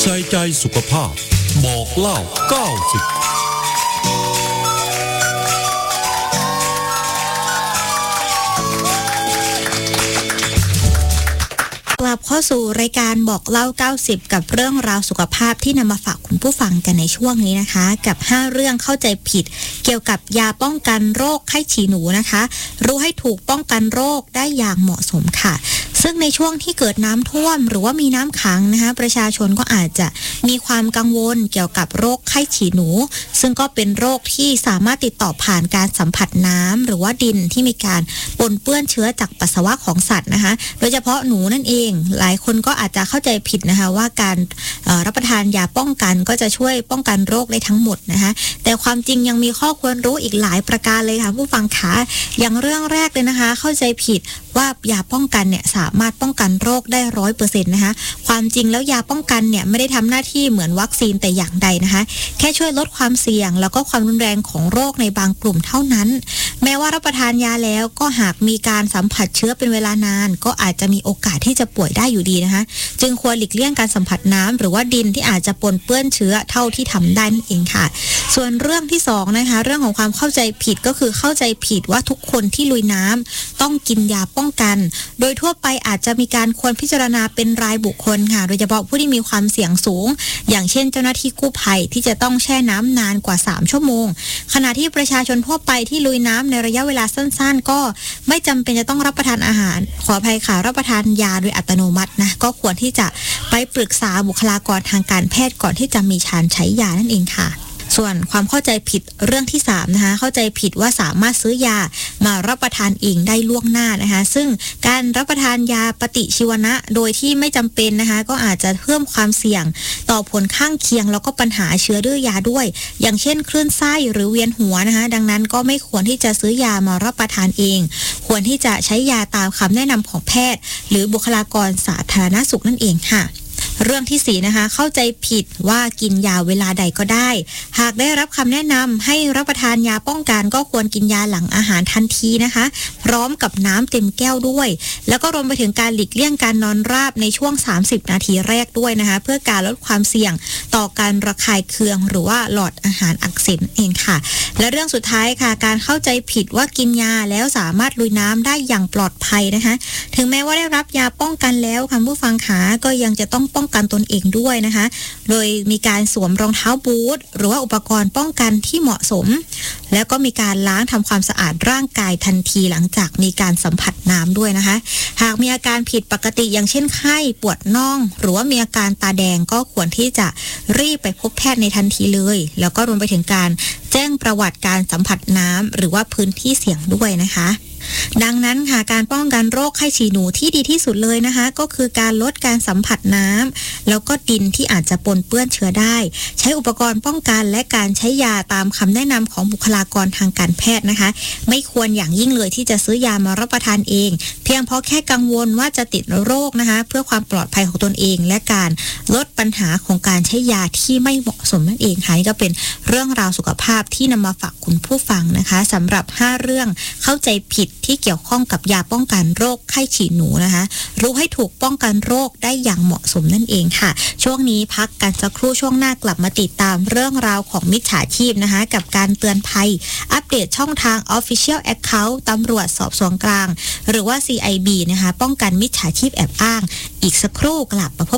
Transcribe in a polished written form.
ส่ใจสุขภาพบอกเล่า90 กลับเข้าสู่รายการบอกเล่า90กับเรื่องราวสุขภาพที่นำมาฝากคุณผู้ฟังกันในช่วงนี้นะคะกับ5เรื่องเข้าใจผิดเกี่ยวกับยาป้องกันโรคไข้ฉี่หนูนะคะรู้ให้ถูกป้องกันโรคได้อย่างเหมาะสมค่ะซึ่งในช่วงที่เกิดน้ำท่วมหรือว่ามีน้ำขังนะคะประชาชนก็อาจจะมีความกังวลเกี่ยวกับโรคไข้ฉี่หนูซึ่งก็เป็นโรคที่สามารถติดต่อผ่านการสัมผัสน้ำหรือว่าดินที่มีการปนเปื้อนเชื้อจากปัสสาวะของสัตว์นะคะโดยเฉพาะหนูนั่นเองหลายคนก็อาจจะเข้าใจผิดนะคะว่าการรับประทานยาป้องกันก็จะช่วยป้องกันโรคได้ทั้งหมดนะคะแต่ความจริงยังมีข้อควรรู้อีกหลายประการเลยค่ะผู้ฟังคะอย่างเรื่องแรกเลยนะคะเข้าใจผิดว่ายาป้องกันเนี่ยสามารถป้องกันโรคได้ 100% นะคะความจริงแล้วยาป้องกันเนี่ยไม่ได้ทำหน้าที่เหมือนวัคซีนแต่อย่างใดนะคะแค่ช่วยลดความเสี่ยงแล้วก็ความรุนแรงของโรคในบางกลุ่มเท่านั้นแม้ว่ารับประทานยาแล้วก็หากมีการสัมผัสเชื้อเป็นเวลานานก็อาจจะมีโอกาสที่จะป่วยได้อยู่ดีนะคะจึงควรหลีกเลี่ยงการสัมผัสน้ำหรือว่าดินที่อาจจะปนเปื้อนเชื้อเท่าที่ทำได้นั่นเองค่ะส่วนเรื่องที่2นะคะเรื่องของความเข้าใจผิดก็คือเข้าใจผิดว่าทุกคนที่ลุยน้ำต้องกินยาป้องกันโดยทั่วไปอาจจะมีการควรพิจารณาเป็นรายบุคคลค่ะโดยเฉพาะผู้ที่มีความเสี่ยงสูงอย่างเช่นเจ้าหน้าที่กู้ภัยที่จะต้องแช่น้ำนานกว่า3ชั่วโมงขณะที่ประชาชนทั่วไปที่ลุยน้ำในระยะเวลาสั้นๆก็ไม่จำเป็นจะต้องรับประทานอาหารขออภัยค่ะรับประทานยาโดยอัตโนมัตินะก็ควรที่จะไปปรึกษาบุคลากรทางการแพทย์ก่อนที่จะมีการใช้ยานั่นเองค่ะส่วนความเข้าใจผิดเรื่องที่3นะคะเข้าใจผิดว่าสามารถซื้อยามารับประทานเองได้ล่วงหน้านะคะซึ่งการรับประทานยาปฏิชีวนะโดยที่ไม่จำเป็นนะคะก็อาจจะเพิ่มความเสี่ยงต่อผลข้างเคียงแล้วก็ปัญหาเชื้อดื้อยาด้วยอย่างเช่นคลื่นไส้หรือเวียนหัวนะคะดังนั้นก็ไม่ควรที่จะซื้อยามารับประทานเองควรที่จะใช้ยาตามคำแนะนำของแพทย์หรือบุคลากรสาธารณสุขนั่นเองค่ะเรื่องที่4นะคะเข้าใจผิดว่ากินยาเวลาใดก็ได้หากได้รับคำแนะนำให้รับประทานยาป้องกันก็ควรกินยาหลังอาหารทันทีนะคะพร้อมกับน้ำเต็มแก้วด้วยแล้วก็รวมไปถึงการหลีกเลี่ยงการนอนราบในช่วง30นาทีแรกด้วยนะคะเพื่อการลดความเสี่ยงต่อการระคายเคืองหรือว่าหลอดอาหารอักเสบเองค่ะและเรื่องสุดท้ายค่ะการเข้าใจผิดว่ากินยาแล้วสามารถลุยน้ำได้อย่างปลอดภัยนะคะถึงแม้ว่าได้รับยาป้องกันแล้วค่ะผู้ฟังขาก็ยังจะต้องป้องกันตนเองด้วยนะคะโดยมีการสวมรองเท้าบูทหรือว่าอุปกรณ์ป้องกันที่เหมาะสมแล้วก็มีการล้างทำความสะอาดร่างกายทันทีหลังจากมีการสัมผัสน้ำด้วยนะคะหากมีอาการผิดปกติอย่างเช่นไข้ปวดน่องหรือว่ามีอาการตาแดงก็ควรที่จะรีบไปพบแพทย์ในทันทีเลยแล้วก็รวมไปถึงการแจ้งประวัติการสัมผัสน้ำหรือว่าพื้นที่เสี่ยงด้วยนะคะดังนั้นค่ะการป้องกันโรคไข้ฉี่หนูที่ดีที่สุดเลยนะคะก็คือการลดการสัมผัสน้ำแล้วก็ดินที่อาจจะปนเปื้อนเชื้อได้ใช้อุปกรณ์ป้องกันและการใช้ยาตามคำแนะนำของบุคลากรทางการแพทย์นะคะไม่ควรอย่างยิ่งเลยที่จะซื้อยามารับประทานเองเพียงเพราะแค่กังวลว่าจะติดโรคนะคะเพื่อความปลอดภัยของตนเองและการลดปัญหาของการใช้ยาที่ไม่เหมาะสมนั่นเองค่ะนี่ก็เป็นเรื่องราวสุขภาพที่นำมาฝากคุณผู้ฟังนะคะสำหรับ5เรื่องเข้าใจผิดที่เกี่ยวข้องกับยาป้องกันโรคไข้ฉี่หนูนะคะรู้ให้ถูกป้องกันโรคได้อย่างเหมาะสมนั่นเองค่ะช่วงนี้พักกันสักครู่ช่วงหน้ากลับมาติดตามเรื่องราวของมิจฉาชีพนะคะกับการเตือนภัยอัปเดตช่องทาง Official Account ตำรวจสอบสวนกลางหรือว่า CIB นะคะป้องกันมิจฉาชีพแอบอ้างอีกสักครู่กลับมาพบ